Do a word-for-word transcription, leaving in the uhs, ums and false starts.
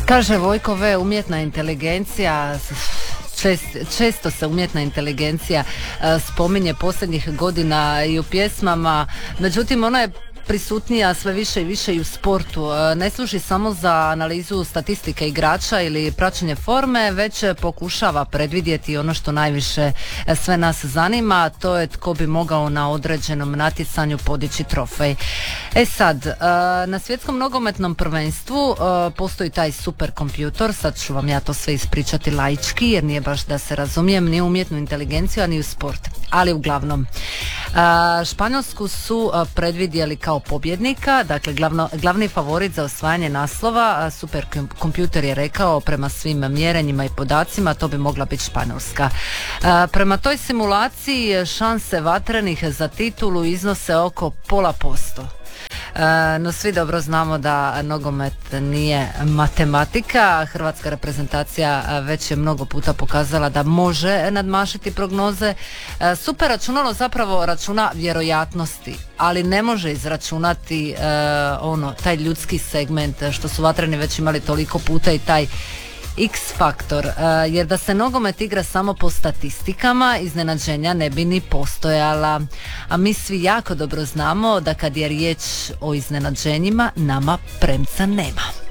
Kaže Vojko V, umjetna inteligencija, čest, često se umjetna inteligencija uh, spominje posljednjih godina i u pjesmama, međutim ona je prisutnija sve više i više i u sportu. Ne služi samo za analizu statistike igrača ili praćenje forme, već pokušava predvidjeti ono što najviše sve nas zanima, to je tko bi mogao na određenom natjecanju podići trofej. E sad, na svjetskom nogometnom prvenstvu postoji taj superkompjutor, sad ću vam ja to sve ispričati laički, jer nije baš da se razumijem ni u umjetnu inteligenciju, a ni u sport. Ali uglavnom, Španjolsku su predvidjeli kao pobjednika, dakle glavno, glavni favorit za osvajanje naslova. Superkompjuter je rekao prema svim mjerenjima i podacima to bi mogla biti Španjolska. Prema toj simulaciji šanse vatrenih za titulu iznose oko pola posto. No svi dobro znamo da nogomet nije matematika. Hrvatska reprezentacija već je mnogo puta pokazala da može nadmašiti prognoze. Super računalo zapravo računa vjerojatnosti, ali ne može izračunati uh, ono, taj ljudski segment što su vatreni već imali toliko puta i taj X faktor, uh, jer da se nogomet igra samo po statistikama, iznenađenja ne bi ni postojala. A mi svi jako dobro znamo da kad je riječ o iznenađenjima, nama premca nema.